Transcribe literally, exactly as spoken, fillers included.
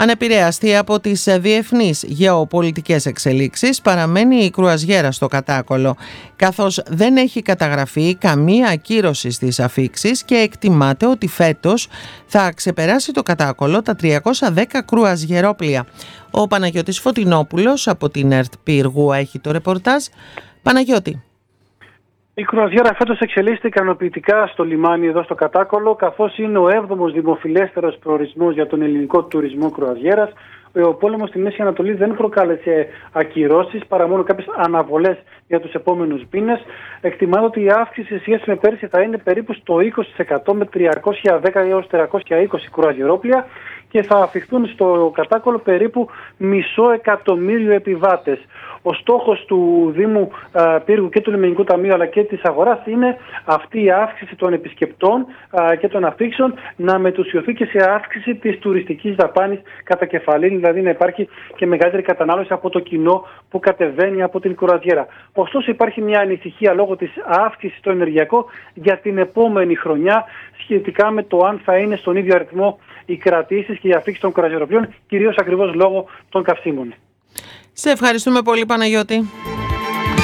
Ανεπηρέαστη από τις διεθνείς γεωπολιτικές εξελίξεις παραμένει η κρουαζιέρα στο Κατάκολο, καθώς δεν έχει καταγραφεί καμία ακύρωση στις αφίξεις και εκτιμάται ότι φέτος θα ξεπεράσει το Κατάκολο τα τριακόσια δέκα κρουαζιερόπλια. Ο Παναγιώτης Φωτεινόπουλος από την ΕΡΤ Πύργου έχει το ρεπορτάζ. Παναγιώτη. Η κρουαζιέρα φέτος εξελίσσεται ικανοποιητικά στο λιμάνι εδώ στο Κατάκολο, καθώς είναι ο έβδομος δημοφιλέστερος προορισμός για τον ελληνικό τουρισμό κρουαζιέρας. Ο πόλεμος στη Μέση Ανατολή δεν προκάλεσε ακυρώσεις, παρά μόνο κάποιες αναβολές για τους επόμενους μήνες. Εκτιμάται ότι η αύξηση σε σχέση με πέρσι θα είναι περίπου στο είκοσι τοις εκατό με τριακόσια δέκα έως τριακόσια είκοσι κρουαζιερόπλια και θα αφιχθούν στο Κατάκολο περίπου μισό εκατομμύριο επιβάτες. Ο στόχος του Δήμου α, Πύργου και του Λιμενικού Ταμείου αλλά και της αγοράς είναι αυτή η αύξηση των επισκεπτών α, και των αφίξεων να μετουσιωθεί και σε αύξηση της τουριστικής δαπάνης κατά κεφαλήν, δηλαδή να υπάρχει και μεγαλύτερη κατανάλωση από το κοινό που κατεβαίνει από την κρουαζιέρα. Ωστόσο υπάρχει μια ανησυχία λόγω της αύξησης στο ενεργειακό για την επόμενη χρονιά σχετικά με το αν θα είναι στον ίδιο αριθμό οι κρατήσεις και οι αφίξεις των κρουαζιεροπλοίων, κυρίως ακριβώς λόγω των καυσίμων. Σε ευχαριστούμε πολύ, Παναγιώτη.